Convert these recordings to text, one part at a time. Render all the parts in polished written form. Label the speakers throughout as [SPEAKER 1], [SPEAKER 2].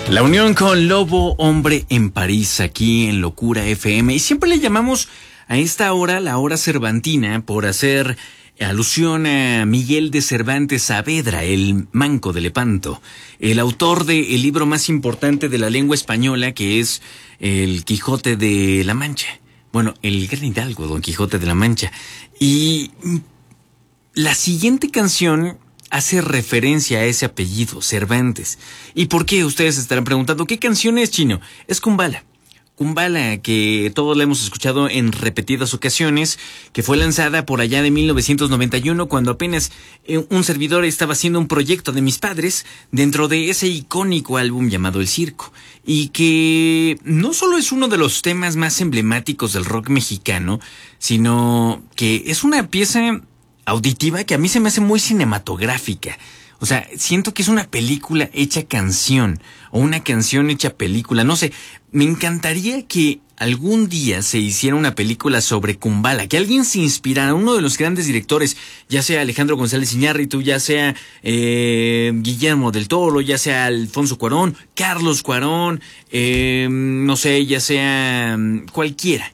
[SPEAKER 1] La unión con Lobo Hombre en París, aquí en Locura FM. Y siempre le llamamos a esta hora la hora cervantina por hacer alusión a Miguel de Cervantes Saavedra, el Manco de Lepanto, el autor del libro más importante de la lengua española, que es El Quijote de la Mancha. Bueno, el gran hidalgo, Don Quijote de la Mancha. Y la siguiente canción hace referencia a ese apellido, Cervantes. ¿Y por qué? Ustedes se estarán preguntando, ¿qué canción es, Chino? Es Kumbala. Kumbala, que todos la hemos escuchado en repetidas ocasiones, que fue lanzada por allá de 1991, cuando apenas un servidor estaba haciendo un proyecto de mis padres dentro de ese icónico álbum llamado El Circo, y que no solo es uno de los temas más emblemáticos del rock mexicano, sino que es una pieza auditiva que a mí se me hace muy cinematográfica. O sea, siento que es una película hecha canción, o una canción hecha película, no sé. Me encantaría que algún día se hiciera una película sobre Kumbala, que alguien se inspirara, uno de los grandes directores, ya sea Alejandro González Iñárritu, ya sea Guillermo del Toro, ya sea Alfonso Cuarón, Carlos Cuarón, no sé, ya sea cualquiera.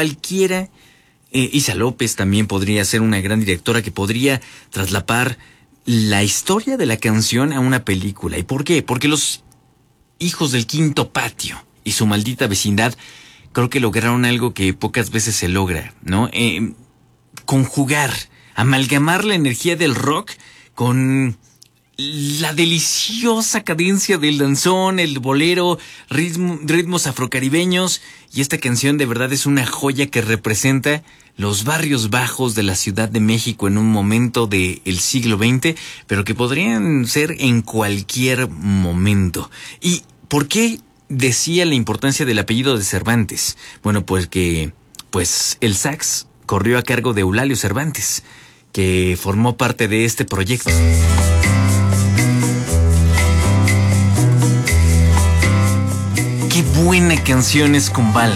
[SPEAKER 1] Isa López también podría ser una gran directora que podría traslapar la historia de la canción a una película. ¿Y por qué? Porque los hijos del Quinto Patio y su maldita vecindad creo que lograron algo que pocas veces se logra, ¿no? Conjugar, amalgamar la energía del rock con la deliciosa cadencia del danzón, el bolero, ritmos afrocaribeños, y esta canción de verdad es una joya que representa los barrios bajos de la Ciudad de México en un momento del siglo XX, pero que podrían ser en cualquier momento. ¿Y por qué decía la importancia del apellido de Cervantes? Bueno, pues que el sax corrió a cargo de Eulalio Cervantes, que formó parte de este proyecto. Qué buena canción es Kumbala.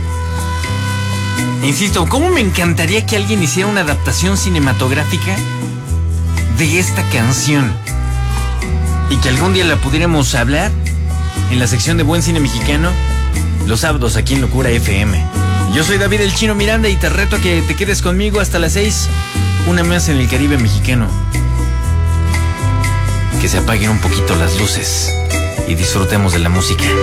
[SPEAKER 1] Insisto, ¿cómo me encantaría que alguien hiciera una adaptación cinematográfica de esta canción? Y que algún día la pudiéramos hablar en la sección de Buen Cine Mexicano, los sábados aquí en Locura FM. Yo soy David el Chino Miranda y te reto a que te quedes conmigo hasta las 6, una más en el Caribe mexicano. Que se apaguen un poquito las luces y disfrutemos de la música.